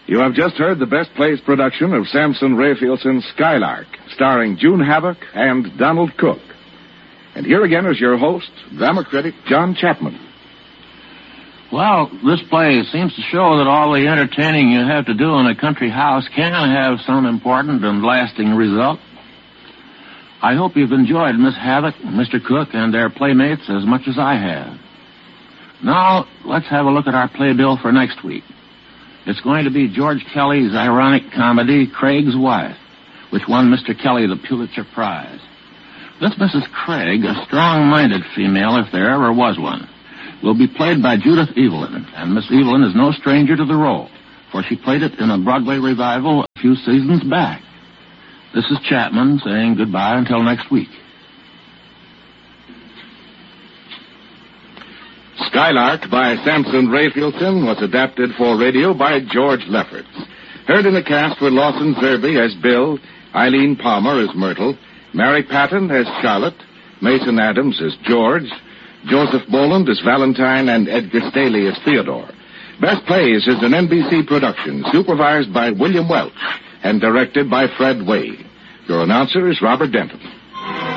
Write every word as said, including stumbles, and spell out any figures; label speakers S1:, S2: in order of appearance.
S1: You have just heard the Best Plays production of Samson Raphaelson's Skylark, starring June Havoc and Donald Cook. And here again is your host, drama critic John Chapman.
S2: Well, this play seems to show that all the entertaining you have to do in a country house can have some important and lasting result. I hope you've enjoyed Miss Havoc, Mister Cook, and their playmates as much as I have. Now, let's have a look at our playbill for next week. It's going to be George Kelly's ironic comedy, Craig's Wife, which won Mister Kelly the Pulitzer Prize. This Missus Craig, a strong-minded female, if there ever was one, will be played by Judith Evelyn, and Miss Evelyn is no stranger to the role, for she played it in a Broadway revival a few seasons back. This is Chapman saying goodbye until next week.
S1: Skylark by Samson Raphaelson was adapted for radio by George Lefferts. Heard in the cast were Lawson Zerby as Bill, Eileen Palmer as Myrtle, Mary Patton as Charlotte, Mason Adams as George, Joseph Boland as Valentine, and Edgar Staley as Theodore. Best Plays is an N B C production, supervised by William Welch and directed by Fred Wade. Your announcer is Robert Denton.